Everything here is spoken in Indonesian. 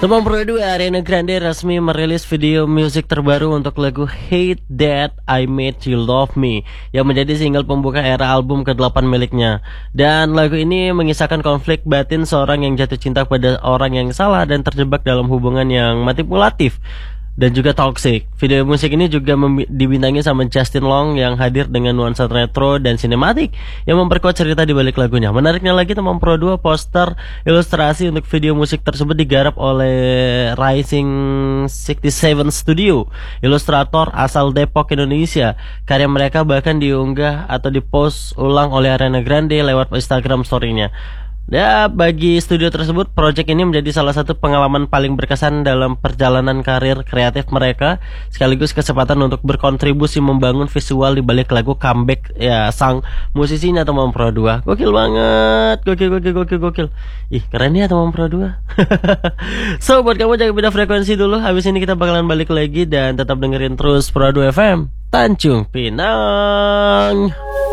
Teman Pro 2, Ariana Grande resmi merilis video musik terbaru untuk lagu Hate That I Made You Love Me yang menjadi single pembuka era album ke-8 miliknya. Dan lagu ini mengisahkan konflik batin seorang yang jatuh cinta pada orang yang salah dan terjebak dalam hubungan yang manipulatif dan juga toxic. Video musik ini juga dibintangi sama Justin Long yang hadir dengan nuansa retro dan sinematik yang memperkuat cerita di balik lagunya. Menariknya lagi, teman Pro 2, poster ilustrasi untuk video musik tersebut digarap oleh Rising 67 Studio, ilustrator asal Depok, Indonesia. Karya mereka bahkan diunggah atau dipost ulang oleh Ariana Grande lewat Instagram story-nya. Ya, bagi studio tersebut, proyek ini menjadi salah satu pengalaman paling berkesan dalam perjalanan karir kreatif mereka, sekaligus kesempatan untuk berkontribusi membangun visual di balik lagu comeback ya sang musisinya teman Pro 2. Gokil banget, gokil. Ih, keren ya teman Pro 2. So, buat kamu jangan beda frekuensi dulu. Habis ini kita bakalan balik lagi dan tetap dengerin terus Pro 2 FM Tanjung Pinang.